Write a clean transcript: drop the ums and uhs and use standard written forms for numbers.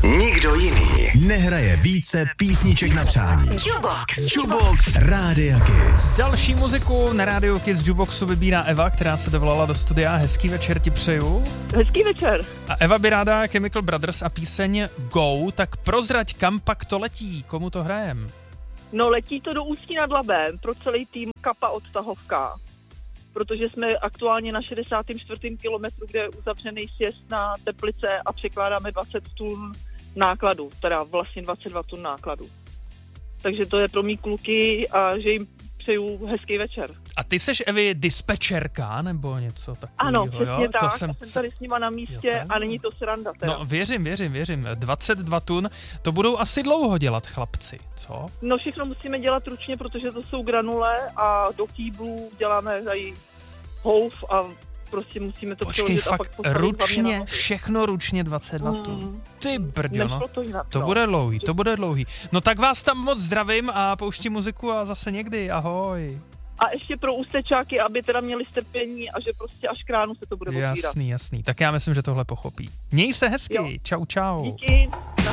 Nikdo jiný nehraje více písniček na přání. Jukebox Rádia Kiss. Další muziku na Rádio Kiss Jukeboxu vybírá Eva, která se dovolala do studia. Hezký večer ti přeju. Hezký večer. A Eva by ráda Chemical Brothers a píseň Go, tak prozrať, kam pak to letí, komu to hrajem? No, letí to do Ústí nad Labem pro celý tým Kappa Odtahovka, protože jsme aktuálně na 64. kilometru, kde je uzavřený sjezd na Teplice a překládáme 20 tun nákladu, teda vlastně 22 tun nákladu. Takže to je pro mý kluky a že jim přeju hezký večer. A ty seš, Evi, dispečerka nebo něco takového? Ano, přesně jo? tak. Jsem tady s nima na místě a není to sranda. Teda. No věřím. 22 tun, to budou asi dlouho dělat chlapci, co? No všechno musíme dělat ručně, protože to jsou granule a do kýblů děláme tady houf a prostě musíme to přeložit. Počkej, fakt ručně, všechno ručně 22 tun. Ty brďo, no. To bude dlouhý. No tak vás tam moc zdravím a pouštím muziku a zase někdy, ahoj. A ještě pro ústečáky, aby teda měli strpění a že prostě až k ránu se to bude odbírat. Jasný. Tak já myslím, že tohle pochopí. Měj se hezky, čau. Díky.